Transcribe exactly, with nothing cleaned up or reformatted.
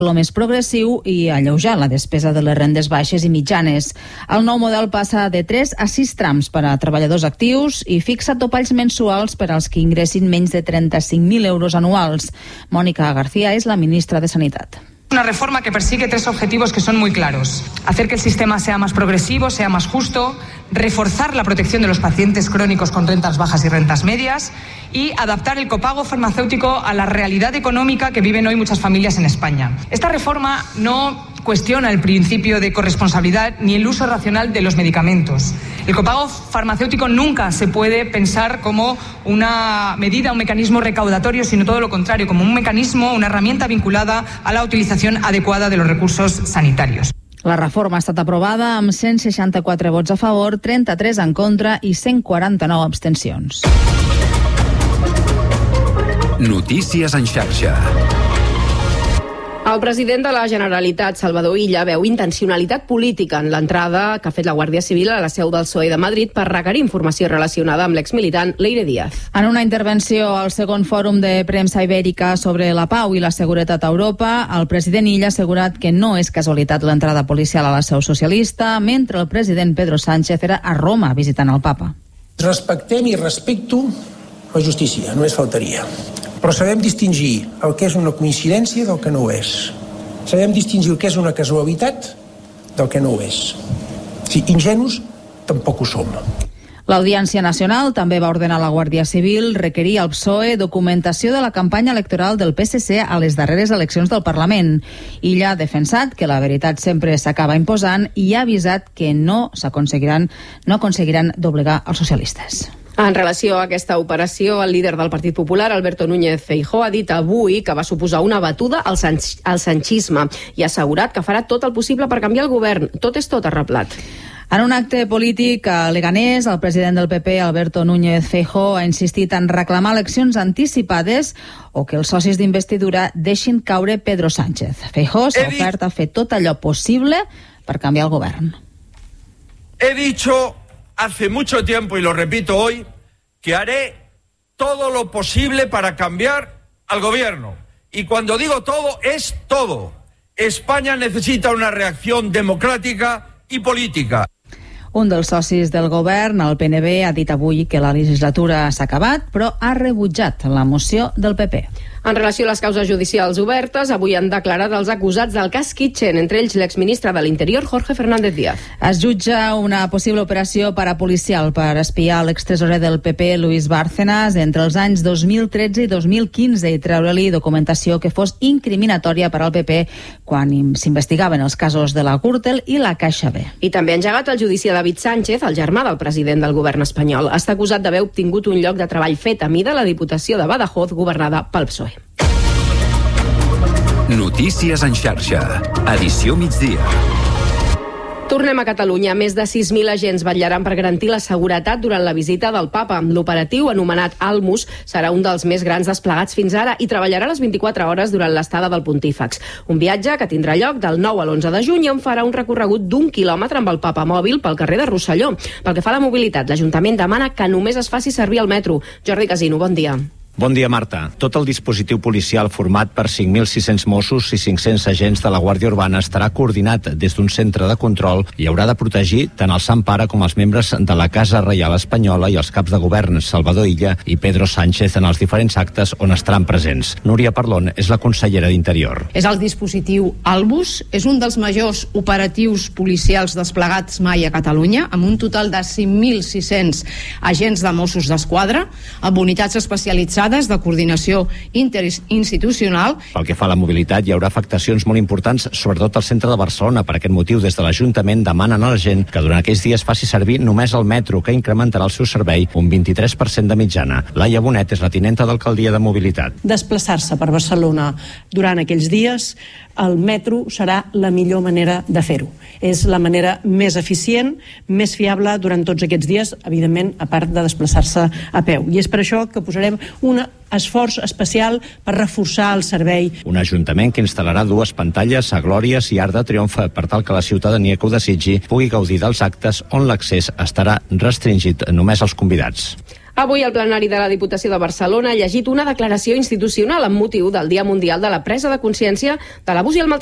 lo més progressiu i alleujar la despesa de les rendes baixes i mitjanes. El nou model passa de tres a sis trams per a treballadors actius i fixa topalls mensuals per als que ingressin menys de trenta-cinc mil euros anuals. Mònica García és la ministra de Sanitat. Una reforma que persigue tres objetivos que son muy claros. Hacer que el sistema sea más progresivo, sea más justo, reforzar la protección de los pacientes crónicos con rentas bajas y rentas medias y adaptar el copago farmacéutico a la realidad económica que viven hoy muchas familias en España. Esta reforma no cuestiona el principio de corresponsabilidad ni el uso racional de los medicamentos. El copago farmacéutico nunca se puede pensar como una medida, un mecanismo recaudatorio, sino todo lo contrario, como un mecanismo, una herramienta vinculada a la utilización adecuada de los recursos sanitarios. La reforma ha estat aprovada amb cent seixanta-quatre vots a favor, trenta-tres en contra i cent quaranta-nou abstencions. Notícies en xarxa. El president de la Generalitat, Salvador Illa, veu intencionalitat política en l'entrada que ha fet la Guàrdia Civil a la seu del P S O E de Madrid per requerir informació relacionada amb l'exmilitant Leire Díaz. En una intervenció al segon fòrum de premsa ibèrica sobre la pau i la seguretat a Europa, el president Illa ha assegurat que no és casualitat l'entrada policial a la seu socialista, mentre el president Pedro Sánchez era a Roma visitant el papa. Respectem i respecto la justícia, només faltaria. Però sabem distingir el que és una coincidència del que no ho és. Sabem distingir el que és una casualitat del que no ho és. Sí, ingenus tampoc ho som. L'Audiència Nacional també va ordenar a la Guàrdia Civil requerir al P S O E documentació de la campanya electoral del P S C a les darreres eleccions del Parlament. Illa ha defensat que la veritat sempre s'acaba imposant i ha avisat que no s'aconseguiran, no aconseguiran doblegar els socialistes. En relació a aquesta operació, el líder del Partit Popular, Alberto Núñez Feijóo, ha dit avui que va suposar una batuda al, san al sanchisme i ha assegurat que farà tot el possible per canviar el govern. Tot és tot, ha reblat. En un acte polític a Leganés, el president del P P, Alberto Núñez Feijóo, ha insistit en reclamar eleccions anticipades o que els socis d'investidura deixin caure Pedro Sánchez. Feijóo s'ha ofert a fer tot allò possible per canviar el govern. He dicho hace mucho tiempo, y lo repito hoy, que haré todo lo posible para cambiar al gobierno. Y cuando digo todo, es todo. España necesita una reacción democrática y política. Un dels socis del govern, el P N B, ha dit avui que la legislatura s'ha acabat, però ha rebutjat la moció del P P. En relació a les causes judicials obertes, avui han declarat els acusats del cas Kitchen, entre ells l'exministre de l'Interior, Jorge Fernández Díaz. Es jutja una possible operació parapolicial per espiar l'extresorer del P P, Luis Bárcenas, entre els anys dos mil tretze i dos mil quinze i treure-li documentació que fos incriminatòria per al P P quan s'investigaven els casos de la Gürtel i la Caixa B. I també ha engegat el judici a David Sánchez, el germà del president del govern espanyol. Està acusat d'haver obtingut un lloc de treball fet a mida a la Diputació de Badajoz, governada pel P S O E. Notícies en xarxa. Edició migdia. Tornem a Catalunya. Més de sis mil agents vetllaran per garantir la seguretat durant la visita del Papa. L'operatiu, anomenat Almus, serà un dels més grans desplegats fins ara i treballarà les vint-i-quatre hores durant l'estada del pontífex. Un viatge que tindrà lloc del nou a l'onze de juny i on farà un recorregut d'un quilòmetre amb el Papa mòbil pel carrer de Rosselló. Pel que fa a la mobilitat, l'Ajuntament demana que només es faci servir el metro. Jordi Casino, bon dia. Bon dia, Marta. Tot el dispositiu policial format per cinc mil sis-cents Mossos i cinc-cents agents de la Guàrdia Urbana estarà coordinat des d'un centre de control i haurà de protegir tant el Sant Pare com els membres de la Casa Reial Espanyola i els caps de govern Salvador Illa i Pedro Sánchez en els diferents actes on estaran presents. Núria Parlon és la consellera d'Interior. És el dispositiu Albus, és un dels majors operatius policials desplegats mai a Catalunya, amb un total de cinc mil sis-cents agents de Mossos d'Esquadra, amb unitats especialitzades de coordinació interinstitucional. Pel que fa a la mobilitat, hi haurà afectacions molt importants, sobretot al centre de Barcelona. Per aquest motiu, des de l'Ajuntament demanen a la gent que durant aquells dies faci servir només el metro, que incrementarà el seu servei un vint-i-tres per cent de mitjana. Laia Bonet és la tinenta d'alcaldia de mobilitat. Desplaçar-se per Barcelona durant aquells dies, el metro serà la millor manera de fer-ho. És la manera més eficient, més fiable durant tots aquests dies, evidentment, a part de desplaçar-se a peu. I és per això que posarem un esforç especial per reforçar el servei. Un ajuntament que instal·larà dues pantalles a Glòries i Arc de Triomf per tal que la ciutadania que ho desitgi pugui gaudir dels actes on l'accés estarà restringit només als convidats. Avui el plenari de la Diputació de Barcelona ha llegit una declaració institucional amb motiu del Dia Mundial de la Presa de Consciència de l'Abús i el Maltractament